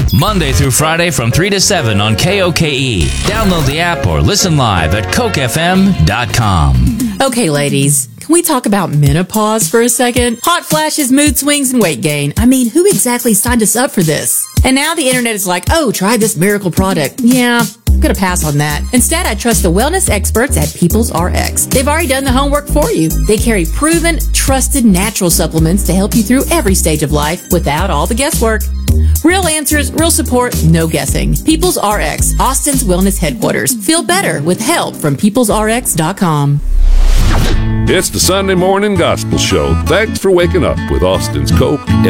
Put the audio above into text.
Monday through Friday from 3 to 7 on KOKE. Download the app or listen live at cokefm.com. Okay, ladies, can we talk about menopause for a second? Hot flashes, mood swings, and weight gain. I mean, who exactly signed us up for this? And now the internet is like, oh, try this miracle product. Yeah, I'm gonna pass on that. Instead, I trust the wellness experts at People's RX. They've already done the homework for you. They carry proven, trusted natural supplements to help you through every stage of life without all the guesswork. Real answers, real support, no guessing. People's RX, Austin's wellness headquarters. Feel better with help from peoplesrx.com. It's the Sunday Morning Gospel Show. Thanks for waking up with Austin's Coke